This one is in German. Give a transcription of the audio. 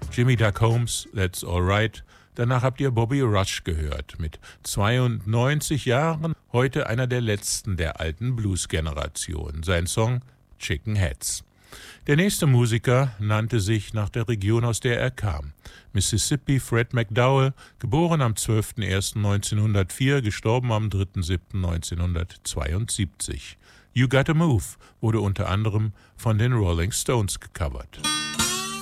Jimmy Duck Holmes, That's Alright. Danach habt ihr Bobby Rush gehört, mit 92 Jahren, heute einer der letzten der alten Blues-Generation. Sein Song Chicken Heads. Der nächste Musiker nannte sich nach der Region, aus der er kam. Mississippi Fred McDowell, geboren am 12.01.1904, gestorben am 3.7.1972. You Gotta Move wurde unter anderem von den Rolling Stones gecovert.